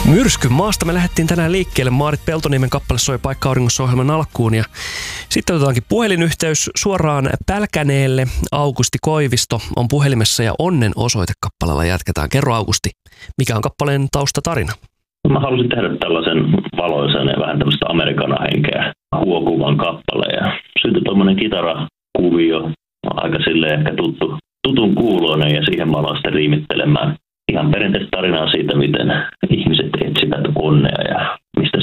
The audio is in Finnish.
Myrskyn maasta me lähdettiin tänään liikkeelle. Maarit Peltoniemen kappale soi Paikka auringossa -ohjelman alkuun. Ja sitten otetaankin puhelinyhteys suoraan Pälkäneelle. Augusti Koivisto on puhelimessa ja Onnen osoite kappaleella jatketaan. Kerro Augusti, mikä on kappaleen taustatarina? Mä halusin tehdä tällaisen valoisen ja vähän tämmöistä amerikana-henkeä huokuvan kappaleen. Ja syntyi tuommoinen kitarakuvio, aika silleen ehkä tutun kuuloinen, ja siihen mä aloin sitten riimittelemään ihan perinteistä tarinaa siitä, miten ihmiset etsivät onnea ja